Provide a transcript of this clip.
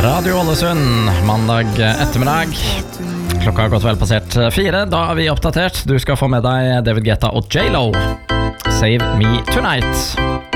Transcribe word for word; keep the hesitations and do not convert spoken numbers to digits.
Radio Ålesund, mandag ettermiddag. Klokka har gått vel passert fire, da er vi oppdatert. Du skal få med deg David Guetta og J Lo, Save Me Tonight.